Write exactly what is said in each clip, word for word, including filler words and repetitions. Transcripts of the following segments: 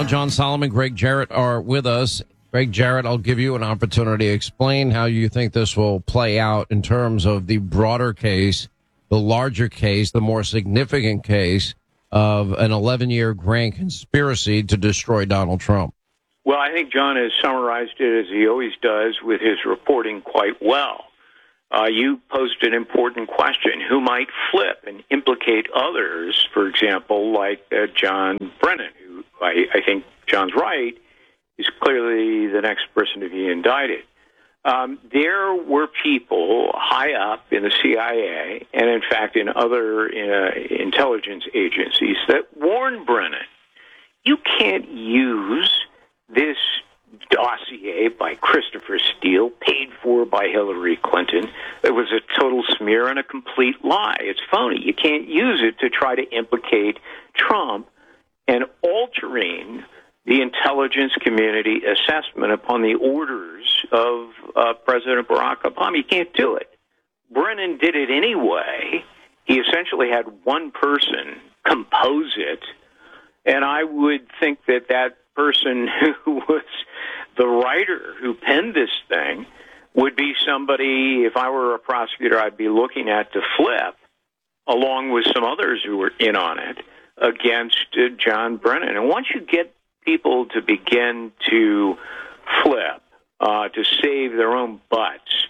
John Solomon, Greg Jarrett are with us. Greg Jarrett, I'll give you an opportunity to explain how you think this will play out in terms of the broader case, the larger case, the more significant case of an eleven-year grand conspiracy to destroy Donald Trump. Well, I think John has summarized it, as he always does, with his reporting quite well. Uh, you posed an important question. Who might flip and implicate others, for example, like uh, John Brennan, who I, I think John's right, is clearly the next person to be indicted. Um, there were people high up in the C I A and, in fact, in other uh, intelligence agencies that warned Brennan, you can't use this dossier by Christopher Steele, paid for by Hillary Clinton. It was a total smear and a complete lie. It's phony. You can't use it to try to implicate Trump and altering the intelligence community assessment upon the orders of uh, President Barack Obama. You can't do it. Brennan did it anyway. He essentially had one person compose it, and I would think that that person who was the writer who penned this thing would be somebody, if I were a prosecutor, I'd be looking at to flip, along with some others who were in on it, against uh, John Brennan. And once you get people to begin to flip, uh, to save their own butts,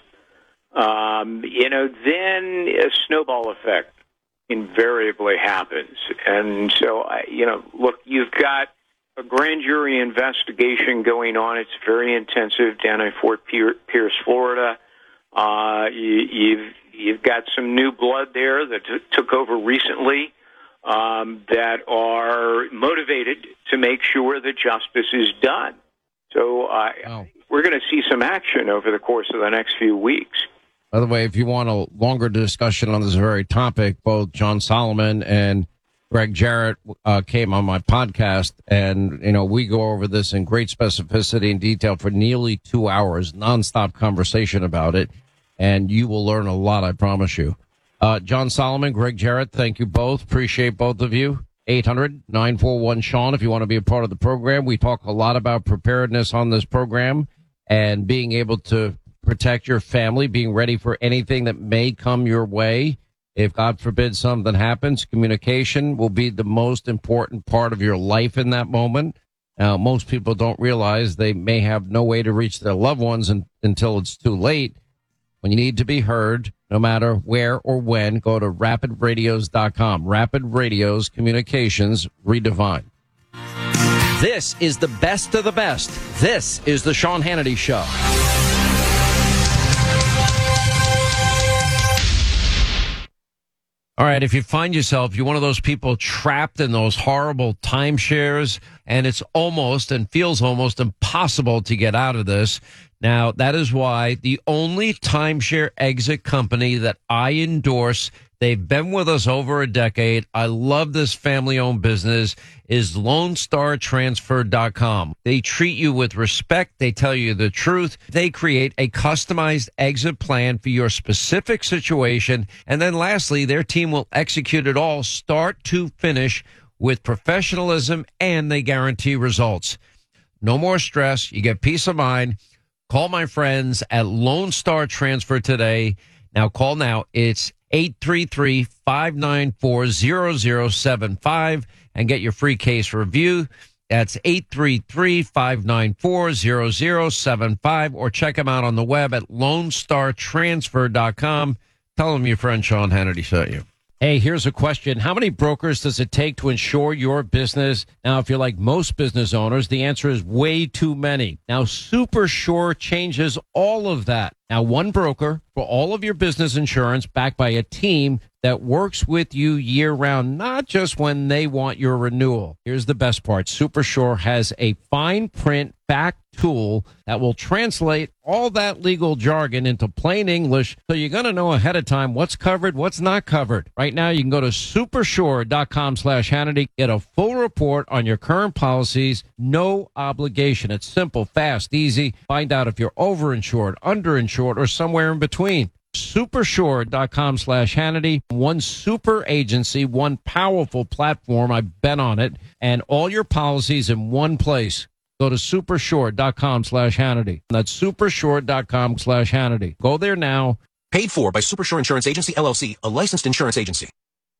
um, you know, then a snowball effect invariably happens. And so, I, you know, look, you've got a grand jury investigation going on. It's very intensive down in Fort Pierce, Florida. Uh, you, you've you've got some new blood there that t- took over recently um, that are motivated to make sure that justice is done. So uh, oh. we're going to see some action over the course of the next few weeks. By the way, if you want a longer discussion on this very topic, both John Solomon and Greg Jarrett uh, came on my podcast, and, you know, we go over this in great specificity and detail for nearly two hours, nonstop conversation about it, and you will learn a lot, I promise you. Uh, John Solomon, Greg Jarrett, thank you both. Appreciate both of you. eight hundred nine four one Sean if you want to be a part of the program. We talk a lot about preparedness on this program and being able to protect your family, being ready for anything that may come your way. If, God forbid, something happens, communication will be the most important part of your life in that moment. Now, most people don't realize they may have no way to reach their loved ones in, until it's too late. When you need to be heard, no matter where or when, go to rapid radios dot com. Rapid Radios, communications redefined. This is the best of the best. This is the Sean Hannity Show. All right, if you find yourself, you're one of those people trapped in those horrible timeshares, and it's almost and feels almost impossible to get out of this. Now, that is why the only timeshare exit company that I endorse, they've been with us over a decade, I love this family-owned business, is Lone Star Transfer dot com. They treat you with respect. They tell you the truth. They create a customized exit plan for your specific situation. And then lastly, their team will execute it all start to finish with professionalism, and they guarantee results. No more stress. You get peace of mind. Call my friends at Lone Star Transfer today. Now, call now. It's eight three three, five nine four, zero zero seven five and get your free case review. That's eight three three, five nine four, zero zero seven five, or check them out on the web at Lone Star Transfer dot com. Tell them your friend Sean Hannity sent you. Hey, here's a question. How many brokers does it take to insure your business? Now, if you're like most business owners, the answer is way too many. Now, SuperSure changes all of that. Now, one broker for all of your business insurance backed by a team that works with you year-round, not just when they want your renewal. Here's the best part. SuperSure has a fine print back tool that will translate all that legal jargon into plain English, so you're going to know ahead of time what's covered, what's not covered. Right now, you can go to supersure dot com slash Hannity, get a full report on your current policies, no obligation. It's simple, fast, easy. Find out if you're overinsured, underinsured, or somewhere in between. Supershore.com slash Hannity. One super agency, one powerful platform. I bet on it. And all your policies in one place. Go to supershore.com slash Hannity. That's supershore.com slash Hannity. Go there now. Paid for by Supershore Insurance Agency, L L C, a licensed insurance agency.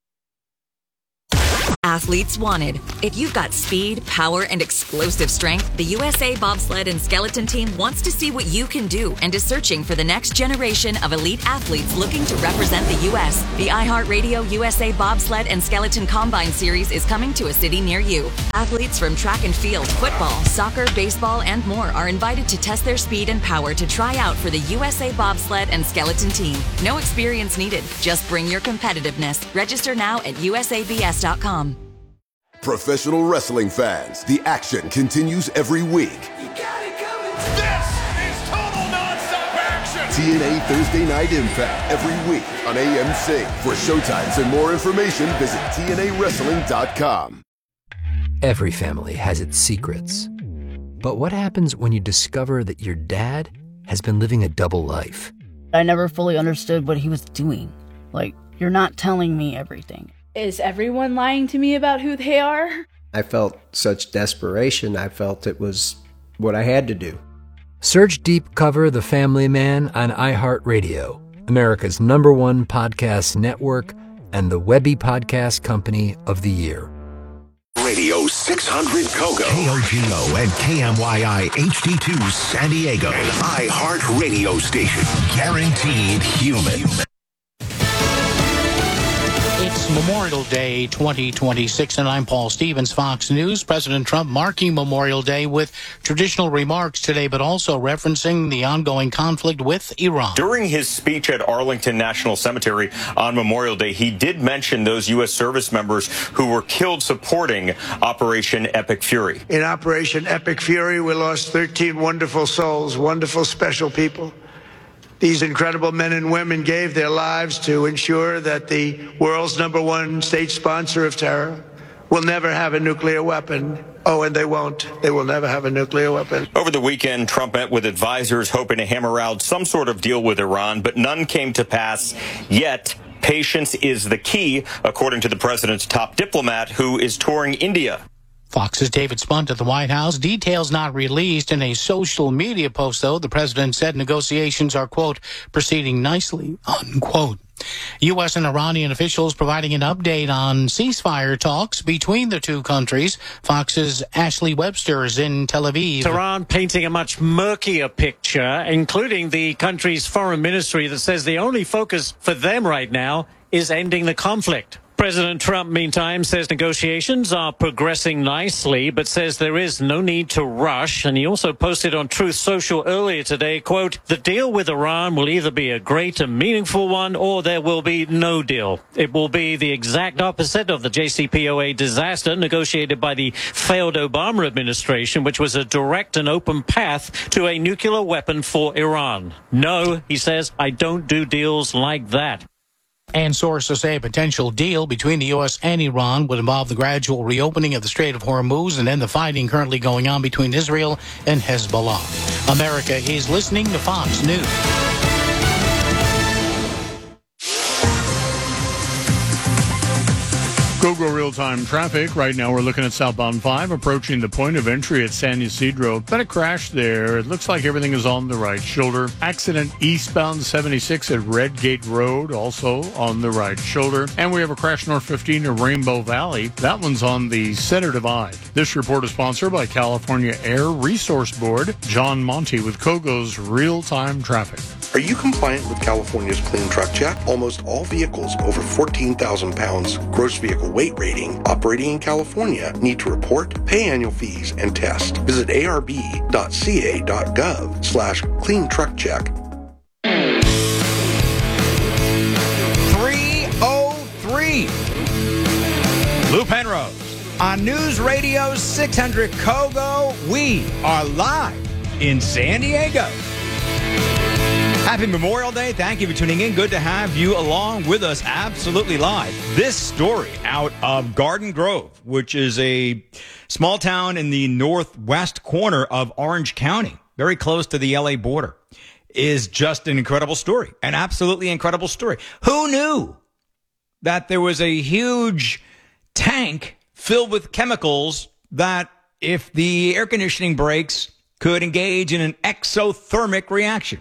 Athletes wanted. If you've got speed, power, and explosive strength, the U S A Bobsled and Skeleton Team wants to see what you can do and is searching for the next generation of elite athletes looking to represent the U S The iHeartRadio U S A Bobsled and Skeleton Combine Series is coming to a city near you. Athletes from track and field, football, soccer, baseball, and more are invited to test their speed and power to try out for the U S A Bobsled and Skeleton Team. No experience needed. Just bring your competitiveness. Register now at U S A B S dot com. Professional wrestling fans, the action continues every week. You got it coming. This is total nonstop action. T N A Thursday Night Impact every week on A M C. For showtimes and more information, visit T N A wrestling dot com. Every family has its secrets. But what happens when you discover that your dad has been living a double life? I never fully understood what he was doing. Like, you're not telling me everything. Is everyone lying to me about who they are? I felt such desperation. I felt it was what I had to do. Search Deep Cover The Family Man on iHeartRadio, America's number one podcast network and the Webby Podcast Company of the Year. Radio six hundred Kogo, K O G O and K M Y I H D two San Diego, an iHeart radio station, guaranteed human. It's Memorial Day twenty twenty-six, and I'm Paul Stevens, Fox News. President Trump marking Memorial Day with traditional remarks today, but also referencing the ongoing conflict with Iran. During his speech at Arlington National Cemetery on Memorial Day, he did mention those U S service members who were killed supporting Operation Epic Fury. In Operation Epic Fury, we lost thirteen wonderful souls, wonderful, special people. These incredible men and women gave their lives to ensure that the world's number one state sponsor of terror will never have a nuclear weapon. Oh, and they won't. They will never have a nuclear weapon. Over the weekend, Trump met with advisors hoping to hammer out some sort of deal with Iran, but none came to pass yet. Patience is the key, according to the president's top diplomat, who is touring India. Fox's David Spunt at the White House. Details not released. In a social media post, though, the president said negotiations are, quote, proceeding nicely, unquote. U S and Iranian officials providing an update on ceasefire talks between the two countries. Fox's Ashley Webster is in Tel Aviv. Tehran painting a much murkier picture, including the country's foreign ministry that says the only focus for them right now is ending the conflict. President Trump, meantime, says negotiations are progressing nicely, but says there is no need to rush. And he also posted on Truth Social earlier today, quote, the deal with Iran will either be a great and meaningful one or there will be no deal. It will be the exact opposite of the J C P O A disaster negotiated by the failed Obama administration, which was a direct and open path to a nuclear weapon for Iran. No, he says, I don't do deals like that. And sources say a potential deal between the U S and Iran would involve the gradual reopening of the Strait of Hormuz and end the fighting currently going on between Israel and Hezbollah. America is listening to Fox News. Kogo real-time traffic. Right now we're looking at southbound five, approaching the point of entry at San Ysidro. Been a crash there. It looks like everything is on the right shoulder. Accident eastbound seventy-six at Red Gate Road, also on the right shoulder. And we have a crash north fifteen to Rainbow Valley. That one's on the center divide. This report is sponsored by California Air Resource Board. John Monty with Kogo's real-time traffic. Are you compliant with California's Clean Truck Check? Almost all vehicles over fourteen thousand pounds gross vehicle weight rating operating in California need to report, pay annual fees, and test. Visit A R B dot C A dot gov slash clean truck check. three oh three Lou Penrose on News Radio six hundred Kogo. We are live in San Diego. Happy Memorial Day. Thank you for tuning in. Good to have you along with us absolutely live. This story out of Garden Grove, which is a small town in the northwest corner of Orange County, very close to the L A border. is just an incredible story, an absolutely incredible story. Who knew that there was a huge tank filled with chemicals that, if the air conditioning breaks, could engage in an exothermic reaction?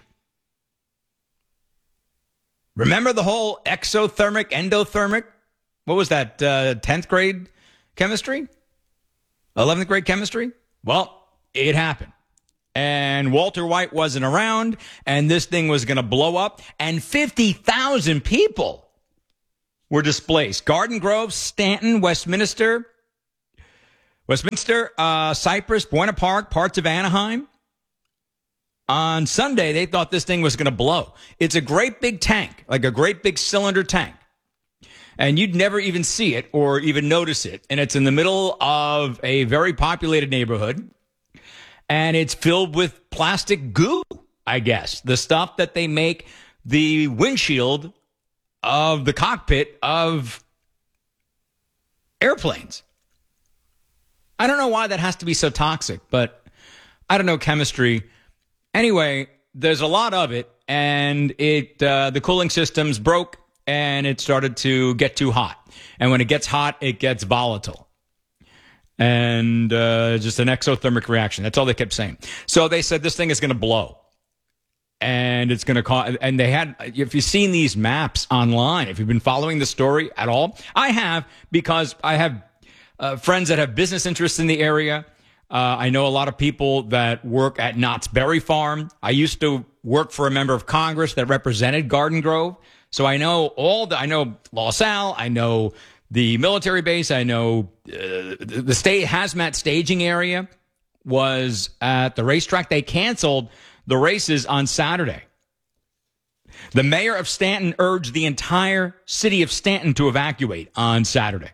Remember the whole exothermic, endothermic? What was that, uh, tenth grade chemistry? eleventh grade chemistry? Well, it happened. And Walter White wasn't around, and this thing was going to blow up, and fifty thousand people were displaced. Garden Grove, Stanton, Westminster, Westminster, uh, Cypress, Buena Park, parts of Anaheim. On Sunday, they thought this thing was going to blow. It's a great big tank, like a great big cylinder tank. And you'd never even see it or even notice it. And it's in the middle of a very populated neighborhood. And it's filled with plastic goo, I guess. The stuff that they make the windshield of the cockpit of airplanes. I don't know why that has to be so toxic, but I don't know chemistry. Anyway, there's a lot of it, and it uh, the cooling systems broke, and it started to get too hot. And when it gets hot, it gets volatile. And uh, just an exothermic reaction. That's all they kept saying. So they said this thing is going to blow. And it's going to cause, and they had, if you've seen these maps online, if you've been following the story at all, I have, because I have uh, friends that have business interests in the area. Uh, I know a lot of people that work at Knott's Berry Farm. I used to work for a member of Congress that represented Garden Grove. So I know all the, I know Los Al, I know the military base, I know uh, the state hazmat staging area was at the racetrack. They canceled the races on Saturday. The mayor of Stanton urged the entire city of Stanton to evacuate on Saturday.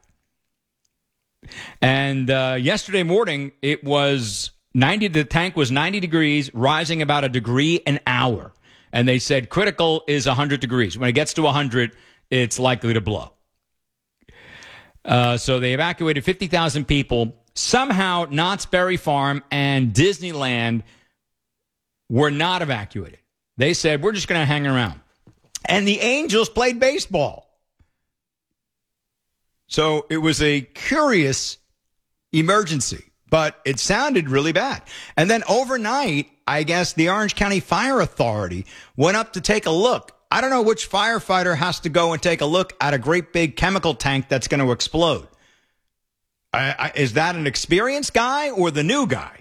And uh, yesterday morning, it was ninety, the tank was ninety degrees, rising about a degree an hour. And they said critical is one hundred degrees. When it gets to one hundred, it's likely to blow. Uh, so they evacuated fifty thousand people. Somehow, Knott's Berry Farm and Disneyland were not evacuated. They said, we're just going to hang around. And the Angels played baseball. So it was a curious emergency, but it sounded really bad. And then overnight, I guess the Orange County Fire Authority went up to take a look. I don't know which firefighter has to go and take a look at a great big chemical tank that's going to explode. I, I, is that an experienced guy or the new guy?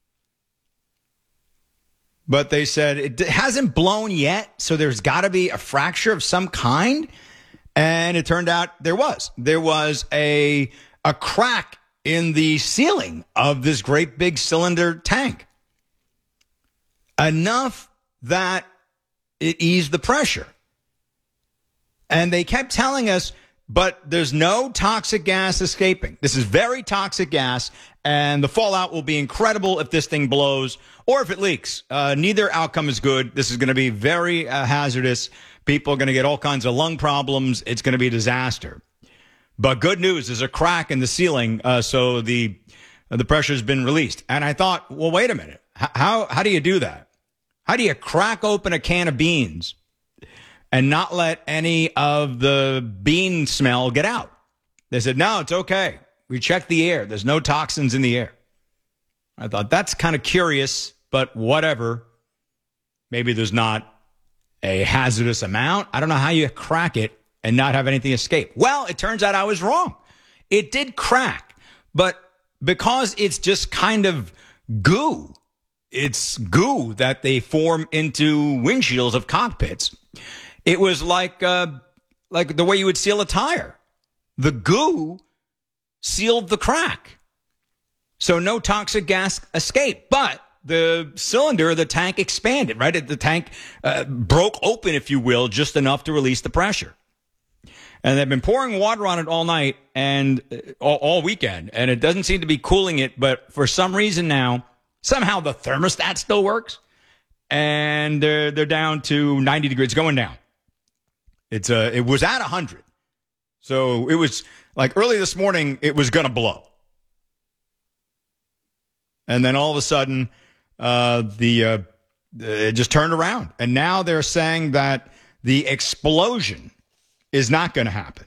But they said it hasn't blown yet, so there's got to be a fracture of some kind. And it turned out there was. There was a a crack in the ceiling of this great big cylinder tank. Enough that it eased the pressure. And they kept telling us, but there's no toxic gas escaping. This is very toxic gas, and the fallout will be incredible if this thing blows or if it leaks. Uh, neither outcome is good. This is going to be very uh, hazardous. People are going to get all kinds of lung problems. It's going to be a disaster. But good news, there's a crack in the ceiling, uh, so the uh, the pressure's been released. And I thought, well, wait a minute. H- how how do you do that? How do you crack open a can of beans and not let any of the bean smell get out? They said, no, it's okay. We checked the air. There's no toxins in the air. I thought, that's kind of curious, but whatever. Maybe there's not a hazardous amount. I don't know how you crack it and not have anything escape. Well, it turns out I was wrong. It did crack, but because it's just kind of goo, it's goo that they form into windshields of cockpits. It was like uh, like the way you would seal a tire. The goo sealed the crack. So no toxic gas escape, but the cylinder, the tank expanded, right? The tank uh, broke open, if you will, just enough to release the pressure. And they've been pouring water on it all night and all, all weekend, and it doesn't seem to be cooling it. But for some reason now, somehow the thermostat still works, and they're they're down to ninety degrees, going down. It's uh, it was at one hundred, so it was like early this morning. It was going to blow, and then all of a sudden, uh, the uh, It just turned around. And now they're saying that the explosion is not going to happen.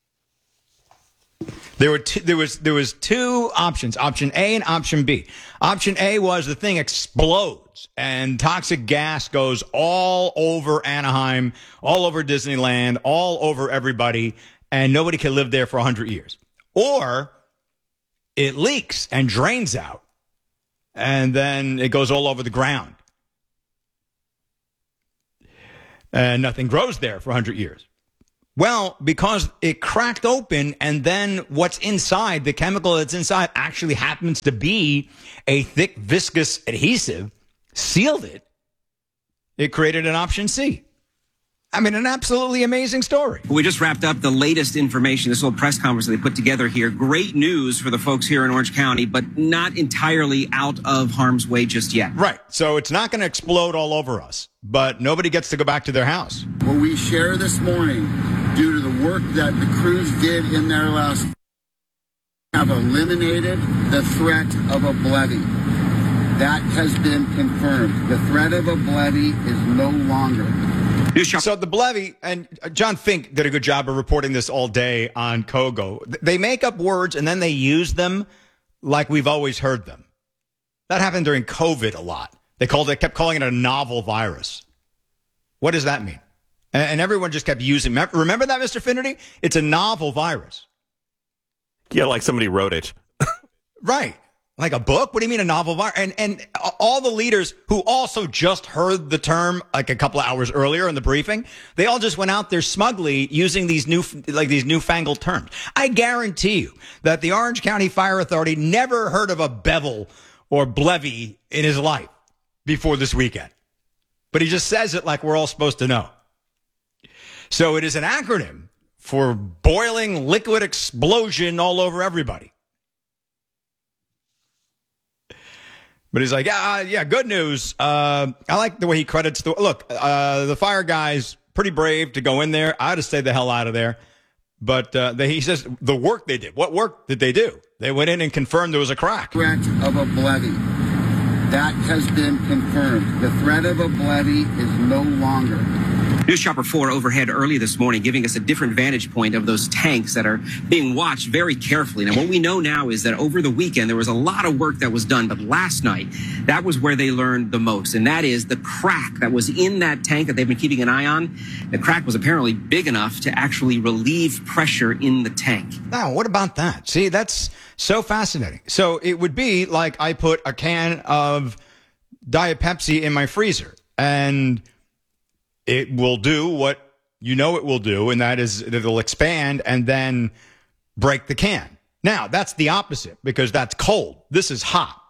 There were two, there was there was two options, option A and option B. Option A was the thing explodes and toxic gas goes all over Anaheim, all over Disneyland, all over everybody, and nobody can live there for one hundred years. Or it leaks and drains out, and then it goes all over the ground. And nothing grows there for one hundred years. Well, because it cracked open and then what's inside, the chemical that's inside actually happens to be a thick, viscous adhesive, sealed it, it created an option C. I mean, an absolutely amazing story. We just wrapped up the latest information, this little press conference that they put together here. Great news for the folks here in Orange County, but not entirely out of harm's way just yet. Right. So it's not going to explode all over us, but nobody gets to go back to their house. What we share this morning, due to the work that the crews did in their last, have eliminated the threat of a Blevy. That has been confirmed. The threat of a Blevy is no longer. So the Blevy, and John Fink did a good job of reporting this all day on Kogo. They make up words and then they use them like we've always heard them. That happened during COVID a lot. They called it, kept calling it a novel virus. What does that mean? And everyone just kept using. Remember that, Mister Finnerty? It's a novel virus. Yeah, like somebody wrote it. Right. Like a book? What do you mean a novel virus? And, and all the leaders who also just heard the term like a couple of hours earlier in the briefing, they all just went out there smugly using these new, like these newfangled terms. I guarantee you that the Orange County Fire Authority never heard of a bevel or Blevy in his life before this weekend. But he just says it like we're all supposed to know. So it is an acronym for boiling liquid explosion all over everybody. But he's like, yeah, yeah, good news. Uh, I like the way he credits the look. Uh, the fire guys pretty brave to go in there. I'd have stayed the hell out of there. But uh, they, he says the work they did. What work did they do? They went in and confirmed there was a crack. Threat of a Blevy. That has been confirmed. The threat of a Blevy is no longer. News Chopper four overhead early this morning, giving us a different vantage point of those tanks that are being watched very carefully. Now, what we know now is that over the weekend, there was a lot of work that was done. But last night, that was where they learned the most. And that is the crack that was in that tank that they've been keeping an eye on. The crack was apparently big enough to actually relieve pressure in the tank. Now, what about that? See, that's so fascinating. So it would be like I put a can of Diet Pepsi in my freezer and it will do what you know it will do, and that is it'll expand and then break the can. Now, that's the opposite because that's cold. This is hot.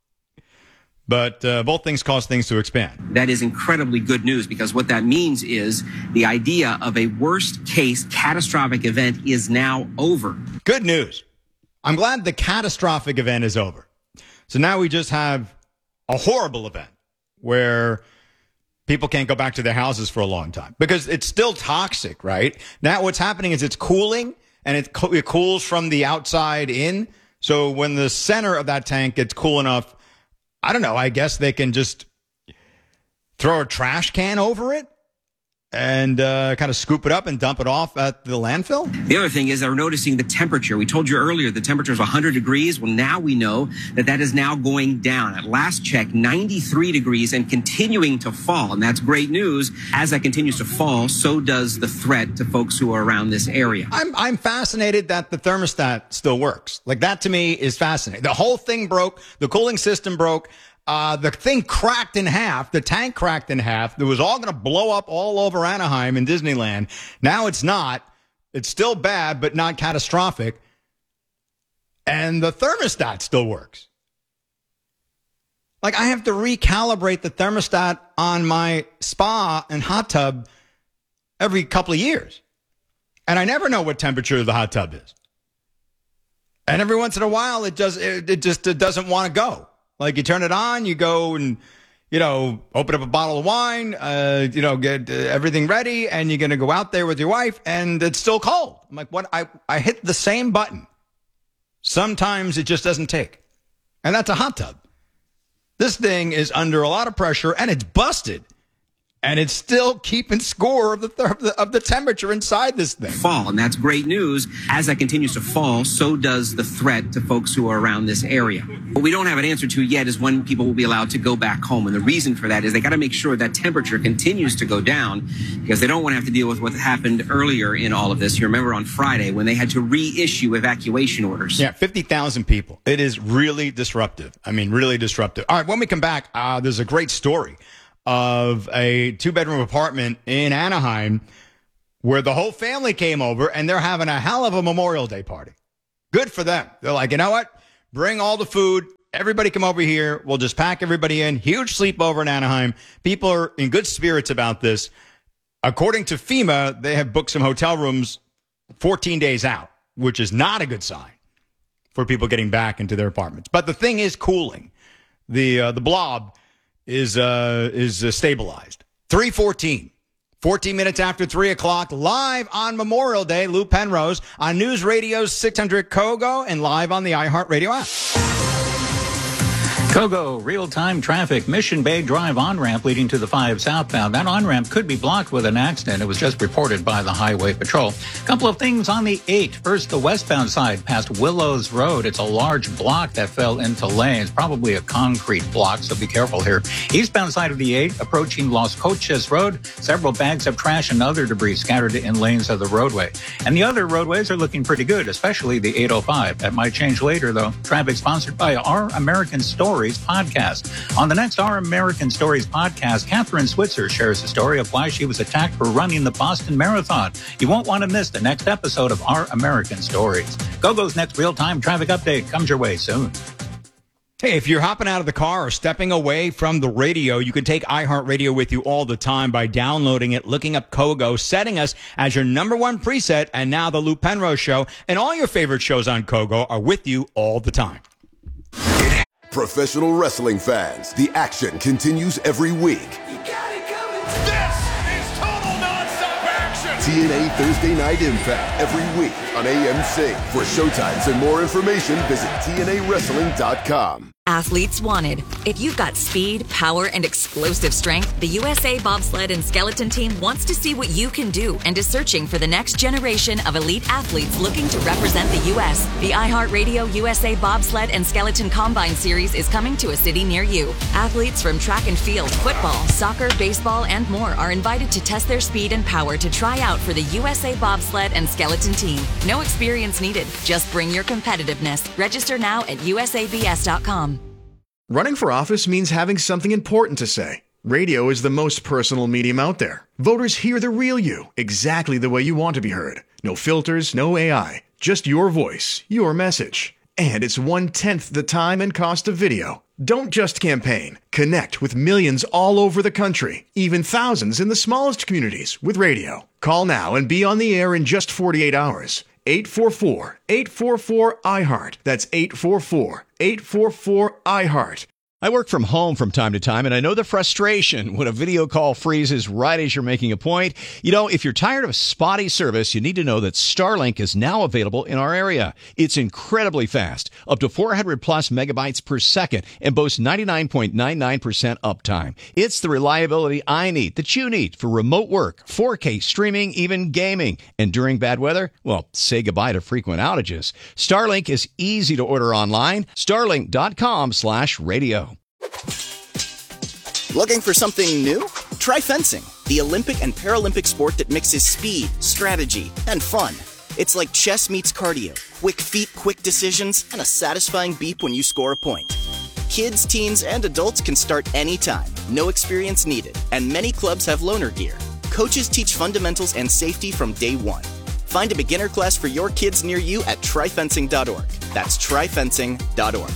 But uh, both things cause things to expand. That is incredibly good news because what that means is the idea of a worst case catastrophic event is now over. Good news. I'm glad the catastrophic event is over. So now we just have a horrible event where people can't go back to their houses for a long time because it's still toxic, right? Now what's happening is it's cooling and it, co- it cools from the outside in. So when the center of that tank gets cool enough, I don't know, I guess they can just throw a trash can over it and uh, kind of scoop it up and dump it off at the landfill. The other thing is they're noticing the temperature. We told you earlier the temperature is one hundred degrees. Well, now we know that that is now going down. At last check, ninety-three degrees and continuing to fall. And that's great news. As that continues to fall, so does the threat to folks who are around this area. I'm, I'm fascinated that the thermostat still works. Like that to me is fascinating. The whole thing broke. The cooling system broke. Uh, the thing cracked in half. The tank cracked in half. It was all going to blow up all over Anaheim and Disneyland. Now it's not. It's still bad, but not catastrophic. And the thermostat still works. Like I have to recalibrate the thermostat on my spa and hot tub every couple of years. And I never know what temperature the hot tub is. And every once in a while, it just, it, it just it doesn't want to go. Like you turn it on, you go and, you know, open up a bottle of wine, uh, you know, get uh, everything ready, and you're going to go out there with your wife, and it's still cold. I'm like, what? I, I hit the same button. Sometimes it just doesn't take. And that's a hot tub. This thing is under a lot of pressure, and it's busted. And it's still keeping score of the, th- of the of the temperature inside this thing. Fall, and that's great news. As that continues to fall, so does the threat to folks who are around this area. What we don't have an answer to yet is when people will be allowed to go back home. And the reason for that is they got to make sure that temperature continues to go down because they don't want to have to deal with what happened earlier in all of this. You remember on Friday when they had to reissue evacuation orders. Yeah, fifty thousand people. It is really disruptive. I mean, really disruptive. All right, when we come back, uh, there's a great story of a two-bedroom apartment in Anaheim where the whole family came over and they're having a hell of a Memorial Day party. Good for them. They're like, you know what? Bring all the food. Everybody come over here. We'll just pack everybody in. Huge sleepover in Anaheim. People are in good spirits about this. According to FEMA, they have booked some hotel rooms fourteen days out, which is not a good sign for people getting back into their apartments. But the thing is cooling. The uh, the blob is uh, is uh, stabilized. three fourteen. fourteen minutes after three o'clock, live on Memorial Day, Lou Penrose on News Radio six hundred Kogo and live on the iHeartRadio app. Kogo, real-time traffic, Mission Bay Drive on-ramp leading to the five southbound. That on-ramp could be blocked with an accident. It was just reported by the Highway Patrol. A couple of things on the eight. First, the westbound side past Willows Road. It's a large block that fell into lanes, probably a concrete block, so be careful here. Eastbound side of the eight, approaching Los Coches Road. Several bags of trash and other debris scattered in lanes of the roadway. And the other roadways are looking pretty good, especially the eight oh five. That might change later, though. Traffic sponsored by Our American Stories podcast. On the next Our American Stories podcast, Catherine Switzer shares the story of why she was attacked for running the Boston Marathon. You won't want to miss the next episode of Our American Stories. Gogo's next real-time traffic update comes your way soon. Hey, if you're hopping out of the car or stepping away from the radio, you can take iHeartRadio with you all the time by downloading it, looking up Kogo, setting us as your number one preset, and now the Lou Penrose Show and all your favorite shows on Kogo are with you all the time. Professional wrestling fans, the action continues every week. This is total nonstop action. T N A Thursday Night Impact every week on A M C. For showtimes and more information, visit T N A wrestling dot com. Athletes wanted. If you've got speed, power, and explosive strength, the U S A Bobsled and Skeleton Team wants to see what you can do and is searching for the next generation of elite athletes looking to represent the U S. The iHeartRadio U S A Bobsled and Skeleton Combine Series is coming to a city near you. Athletes from track and field, football, soccer, baseball, and more are invited to test their speed and power to try out for the U S A Bobsled and Skeleton Team. No experience needed. Just bring your competitiveness. Register now at U S A B S dot com. Running for office means having something important to say. Radio is the most personal medium out there. Voters hear the real you, exactly the way you want to be heard. No filters, no A I, just your voice, your message. And it's one-tenth the time and cost of video. Don't just campaign. Connect with millions all over the country, even thousands in the smallest communities with radio. Call now and be on the air in just forty-eight hours. eight four four, eight four four, I heart. That's eight four four, eight four four, I heart. I work from home from time to time, and I know the frustration when a video call freezes right as you're making a point. You know, if you're tired of spotty service, you need to know that Starlink is now available in our area. It's incredibly fast, up to four hundred plus megabytes per second, and boasts ninety-nine point nine nine percent uptime. It's the reliability I need, that you need, for remote work, four K streaming, even gaming. And during bad weather, well, say goodbye to frequent outages. Starlink is easy to order online. Starlink.com slash radio. Looking for something new? Try fencing, the Olympic and Paralympic sport that mixes speed, strategy, and fun. It's like chess meets cardio, quick feet, quick decisions, and a satisfying beep when you score a point. Kids, teens, and adults can start anytime, no experience needed, and many clubs have loaner gear. Coaches teach fundamentals and safety from day one. Find a beginner class for your kids near you at try fencing dot org. That's try fencing dot org.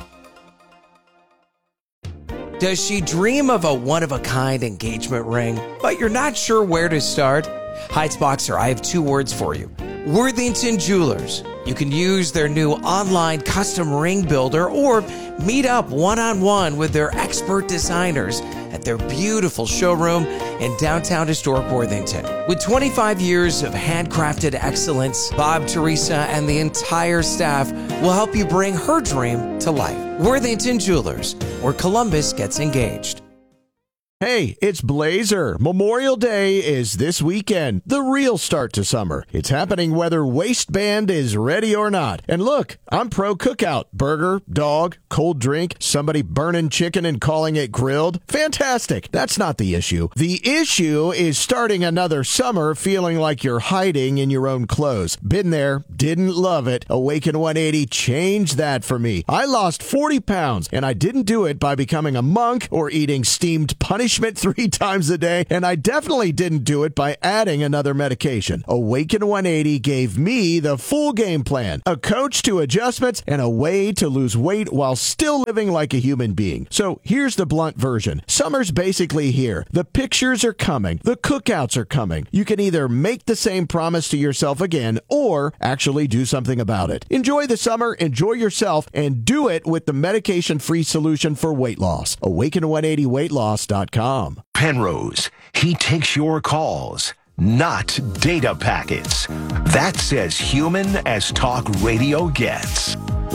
Does she dream of a one-of-a-kind engagement ring, but you're not sure where to start? Heights Boxer, I have two words for you. Worthington Jewelers. You can use their new online custom ring builder or meet up one-on-one with their expert designers at their beautiful showroom in downtown historic Worthington. With twenty-five years of handcrafted excellence, Bob, Teresa, and the entire staff will help you bring her dream to life. Worthington Jewelers, where Columbus gets engaged. Hey, it's Blazer. Memorial Day is this weekend, the real start to summer. It's happening whether waistband is ready or not. And look, I'm pro cookout. Burger, dog, cold drink, somebody burning chicken and calling it grilled. Fantastic. That's not the issue. The issue is starting another summer feeling like you're hiding in your own clothes. Been there, didn't love it. Awaken one eighty changed that for me. I lost forty pounds, and I didn't do it by becoming a monk or eating steamed punishment three times a day, and I definitely didn't do it by adding another medication. Awaken one eighty gave me the full game plan, a coach to adjustments, and a way to lose weight while still living like a human being. So here's the blunt version. Summer's basically here. The pictures are coming. The cookouts are coming. You can either make the same promise to yourself again or actually do something about it. Enjoy the summer, enjoy yourself, and do it with the medication-free solution for weight loss. awaken one eighty weight loss dot com. Penrose, he takes your calls, not data packets. That's as human as talk radio gets.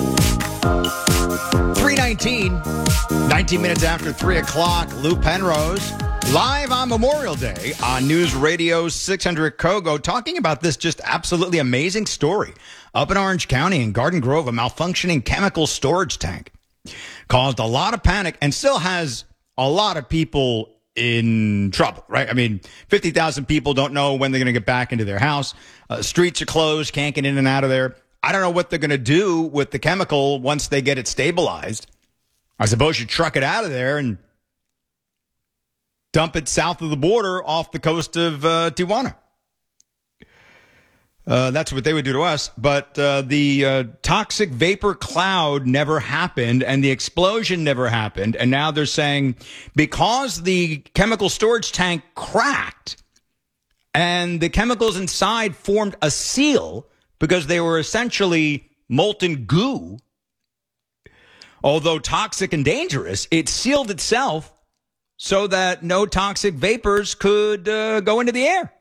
three nineteen, nineteen minutes after three o'clock, Lou Penrose, live on Memorial Day on News Radio six hundred Kogo, talking about this just absolutely amazing story up in Orange County in Garden Grove, a malfunctioning chemical storage tank. Caused a lot of panic and still has a lot of people in trouble, right? I mean, fifty thousand people don't know when they're going to get back into their house. Uh, streets are closed, can't get in and out of there. I don't know what they're going to do with the chemical once they get it stabilized. I suppose you truck it out of there and dump it south of the border off the coast of uh, Tijuana. Uh, that's what they would do to us. But uh, the uh, toxic vapor cloud never happened and the explosion never happened. And now they're saying because the chemical storage tank cracked and the chemicals inside formed a seal because they were essentially molten goo, although toxic and dangerous, it sealed itself so that no toxic vapors could uh, go into the air.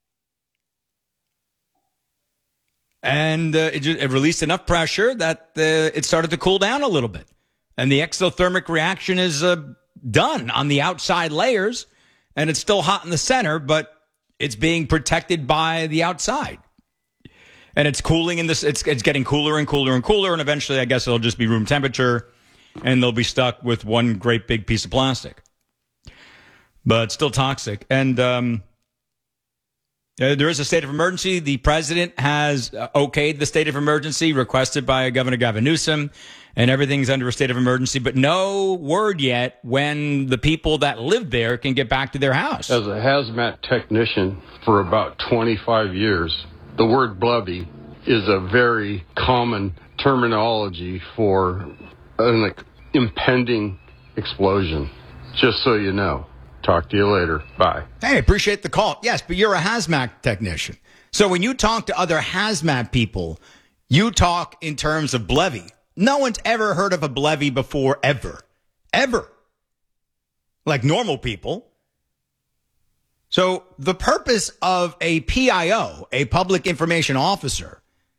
And uh, it, just, it released enough pressure that uh, it started to cool down a little bit. And the exothermic reaction is uh, done on the outside layers, and it's still hot in the center, but it's being protected by the outside. And it's cooling in this, it's, it's getting cooler and cooler and cooler, and eventually I guess it'll just be room temperature, and they'll be stuck with one great big piece of plastic. But still toxic. And um, uh, there is a state of emergency. The president has uh, okayed the state of emergency requested by Governor Gavin Newsom, and everything's under a state of emergency, but no word yet when the people that live there can get back to their house. As a hazmat technician for about twenty-five years, the word bloody is a very common terminology for an impending explosion. Just so you know. Talk to you later. Bye. Hey, appreciate the call. Yes, but you're a hazmat technician. So when you talk to other hazmat people, you talk in terms of blevy. No one's ever heard of a blevy before, ever. Ever. Like normal people. So the purpose of a P I O, a public information officer,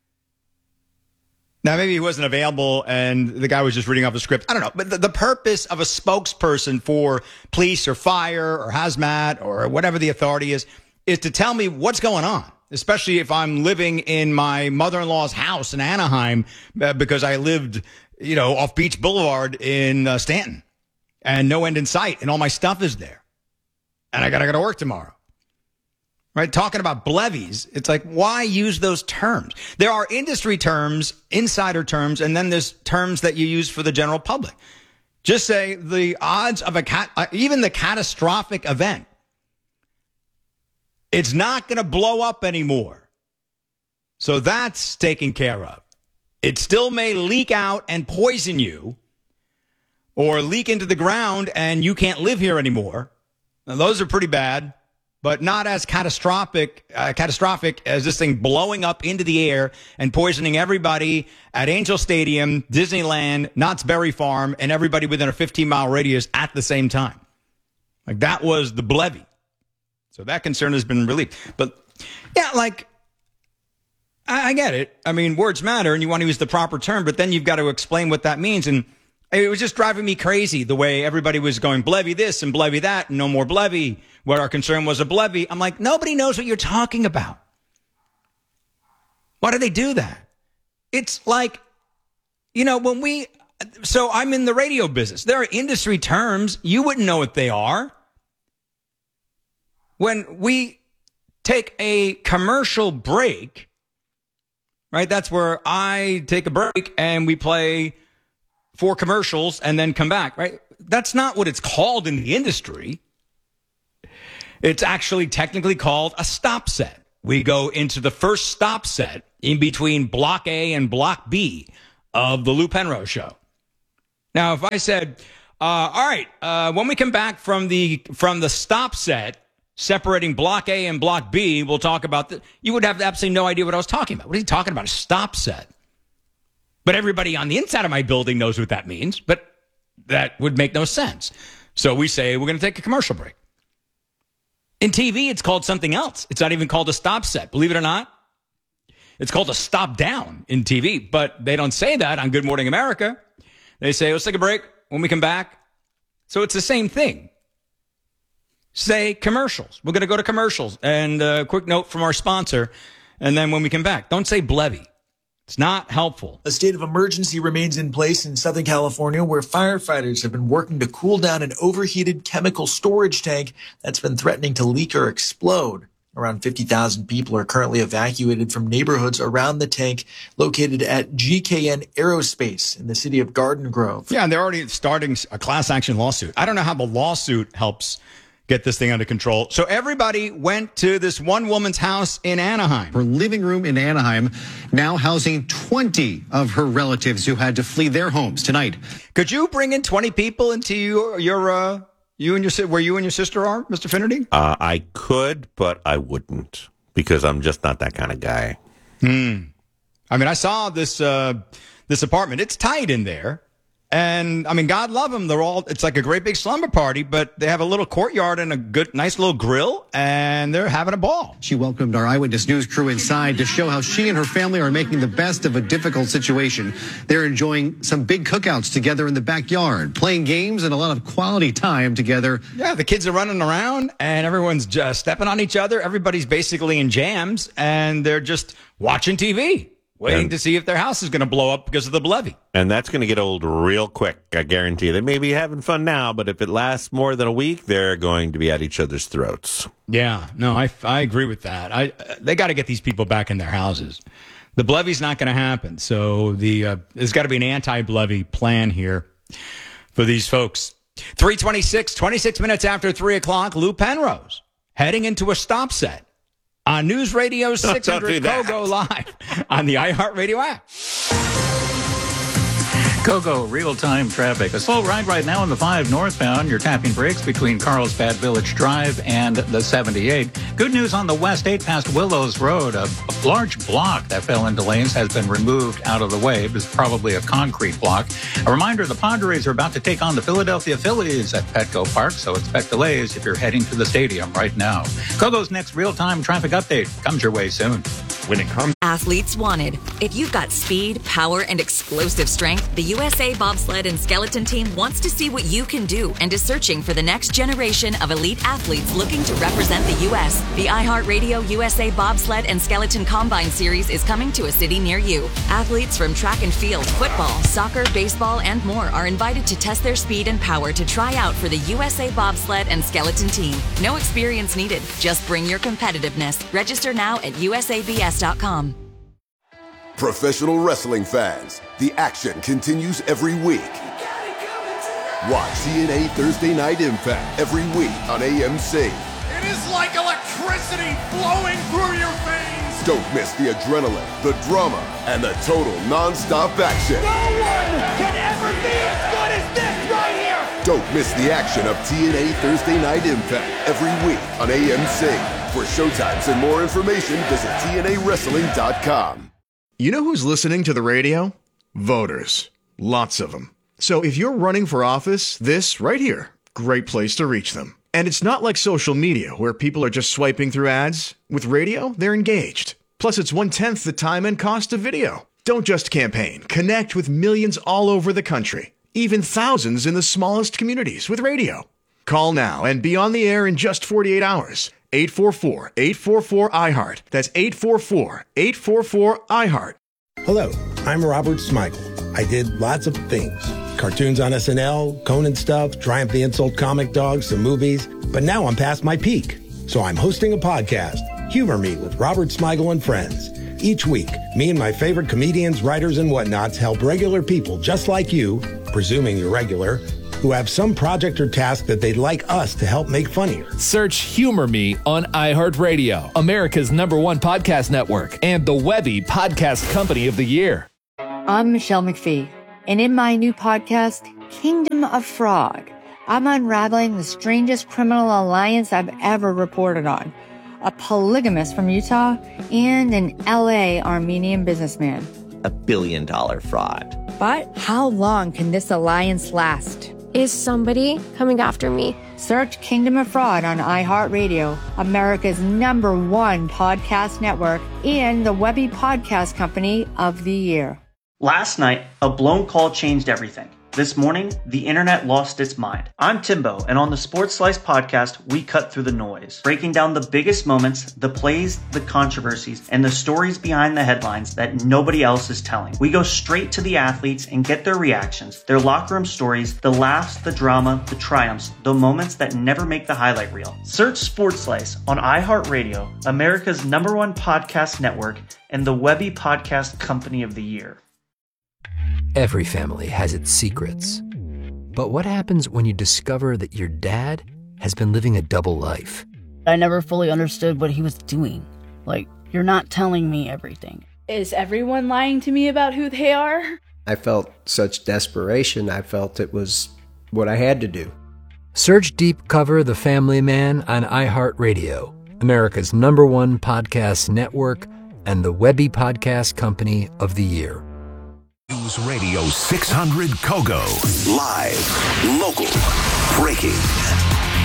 now maybe he wasn't available and the guy was just reading off the script. I don't know. But the, the purpose of a spokesperson for police or fire or hazmat or whatever the authority is, is to tell me what's going on, especially if I'm living in my mother-in-law's house in Anaheim uh, because I lived, you know, off Beach Boulevard in uh, Stanton and no end in sight and all my stuff is there. And I got to go to work tomorrow. Right? Talking about blevies, it's like, why use those terms? There are industry terms, insider terms, and then there's terms that you use for the general public. Just say the odds of a cat, uh, even the catastrophic event, it's not going to blow up anymore. So that's taken care of. It still may leak out and poison you or leak into the ground and you can't live here anymore. Now, those are pretty bad. but not as catastrophic, uh, catastrophic as this thing blowing up into the air and poisoning everybody at Angel Stadium, Disneyland, Knott's Berry Farm, and everybody within a fifteen mile radius at the same time. Like, that was the Blevy. So that concern has been relieved. But yeah, like, I, I get it. I mean, words matter and you want to use the proper term, but then you've got to explain what that means. And it was just driving me crazy the way everybody was going Blevy this and Blevy that and no more Blevy, where our concern was a Blevy. I'm like, nobody knows what you're talking about. Why do they do that? It's like, you know, when we, so I'm in the radio business. There are industry terms. You wouldn't know what they are. When we take a commercial break, right? That's where I take a break and we play four commercials and then come back, right? That's not what it's called in the industry. It's actually technically called a stop set. We go into the first stop set in between Block A and Block B of the Lou Penrose Show. Now, if I said, uh, all right, uh, when we come back from the from the stop set separating Block A and Block B, we'll talk about that. You would have absolutely no idea what I was talking about. What are you talking about? A stop set. But everybody on the inside of my building knows what that means, but that would make no sense. So we say we're going to take a commercial break. In T V, it's called something else. It's not even called a stop set, believe it or not. It's called a stop down in T V, but they don't say that on Good Morning America. They say, let's take a break when we come back. So it's the same thing. Say commercials. We're going to go to commercials. And a quick note from our sponsor. And then when we come back, don't say Blevy. It's not helpful. A state of emergency remains in place in Southern California, where firefighters have been working to cool down an overheated chemical storage tank that's been threatening to leak or explode. Around fifty thousand people are currently evacuated from neighborhoods around the tank located at G K N Aerospace in the city of Garden Grove. Yeah, and they're already starting a class action lawsuit. I don't know how the lawsuit helps get this thing under control. So everybody went to this one woman's house in Anaheim. Her living room in Anaheim now housing twenty of her relatives who had to flee their homes tonight. Could you bring in twenty people into your, your uh, you and your where you and your sister are, Mister Finnerty? Uh, I could, but I wouldn't because I'm just not that kind of guy. Hmm. I mean, I saw this uh, this apartment. It's tight in there. And I mean, God love them. They're all, it's like a great big slumber party, but they have a little courtyard and a good, nice little grill, and they're having a ball. She welcomed our Eyewitness News crew inside to show how she and her family are making the best of a difficult situation. They're enjoying some big cookouts together in the backyard, playing games and a lot of quality time together. Yeah, the kids are running around and everyone's just stepping on each other. Everybody's basically in jams and they're just watching T V. Waiting and, to see if their house is going to blow up because of the Blevy. And that's going to get old real quick, I guarantee. They may be having fun now, but if it lasts more than a week, they're going to be at each other's throats. Yeah, no, I, I agree with that. I They got to get these people back in their houses. The Blevy's not going to happen, so the uh, there's got to be an anti-Blevy plan here for these folks. three twenty-six, twenty-six minutes after three o'clock, Lou Penrose heading into a stop set. On News Radio six hundred Kogo Live on the iHeartRadio app. Kogo real-time traffic. A slow ride right now on the five northbound. You're tapping brakes between Carlsbad Village Drive and the seventy-eight. Good news on the West eight past Willows Road. A, a large block that fell into lanes has been removed out of the way. It was probably a concrete block. A reminder, the Padres are about to take on the Philadelphia Phillies at Petco Park, so expect delays if you're heading to the stadium right now. Kogo's next real-time traffic update comes your way soon. When it comes Athletes wanted. If you've got speed, power, and explosive strength, the U S A Bobsled and Skeleton Team wants to see what you can do and is searching for the next generation of elite athletes looking to represent the U S The iHeartRadio U S A Bobsled and Skeleton Combine Series is coming to a city near you. Athletes from track and field, football, soccer, baseball, and more are invited to test their speed and power to try out for the U S A Bobsled and Skeleton Team. No experience needed. Just bring your competitiveness. Register now at U S A B S dot com. Professional wrestling fans, the action continues every week. Watch T N A Thursday Night Impact every week on A M C. It is like electricity flowing through your veins. Don't miss the adrenaline, the drama, and the total non-stop action. No one can ever be as good as this right here. Don't miss the action of T N A Thursday Night Impact every week on A M C. For showtimes and more information, visit T N A wrestling dot com. You know who's listening to the radio? Voters. Lots of them. So if you're running for office, this right here, great place to reach them. And it's not like social media where people are just swiping through ads. With radio, they're engaged. Plus, it's one-tenth the time and cost of video. Don't just campaign. Connect with millions all over the country. Even thousands in the smallest communities with radio. Call now and be on the air in just forty-eight hours. eight four four, eight four four, I heart. That's eight four four, eight four four, I heart. Hello, I'm Robert Smigel. I did lots of things. Cartoons on S N L, Conan stuff, Triumph the Insult comic dogs, some movies. But now I'm past my peak. So I'm hosting a podcast, Humor Me with Robert Smigel and Friends. Each week, me and my favorite comedians, writers, and whatnots help regular people just like you, presuming you're regular, who have some project or task that they'd like us to help make funnier. Search Humor Me on iHeartRadio, America's number one podcast network, and the Webby Podcast Company of the Year. I'm Michelle McPhee, and in my new podcast, Kingdom of Frog, I'm unraveling the strangest criminal alliance I've ever reported on. A polygamist from Utah and an L A Armenian businessman. A billion dollar fraud. But how long can this alliance last? Is somebody coming after me? Search Kingdom of Fraud on iHeartRadio, America's number one podcast network, and the Webby Podcast Company of the Year. Last night, a blown call changed everything. This morning, the internet lost its mind. I'm Timbo, and on the Sports Slice podcast, we cut through the noise, breaking down the biggest moments, the plays, the controversies, and the stories behind the headlines that nobody else is telling. We go straight to the athletes and get their reactions, their locker room stories, the laughs, the drama, the triumphs, the moments that never make the highlight reel. Search Sports Slice on iHeartRadio, America's number one podcast network, and the Webby Podcast Company of the Year. Every family has its secrets. But what happens when you discover that your dad has been living a double life? I never fully understood what he was doing. Like, you're not telling me everything. Is everyone lying to me about who they are? I felt such desperation. I felt it was what I had to do. Search Deep Cover The Family Man on iHeartRadio, America's number one podcast network, and the Webby Podcast Company of the Year. News Radio six hundred Kogo. Live, local, breaking.